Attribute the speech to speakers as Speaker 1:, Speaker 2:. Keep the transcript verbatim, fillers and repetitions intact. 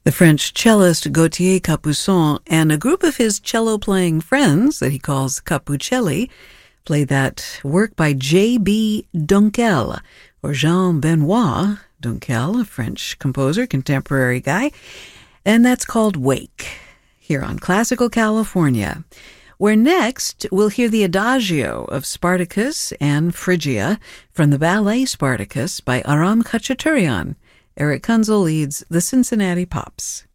Speaker 1: The French cellist Gauthier Capuçon and a group of his cello-playing friends that he calls Capucelli played that work by J B Dunkel, or Jean-Benoit Dunkel, a French composer, contemporary guy, and that's called Wake, here on Classical California, where next we'll hear the Adagio of Spartacus and Phrygia from the ballet Spartacus by Aram Khachaturian. Eric Kunzel leads the Cincinnati Pops.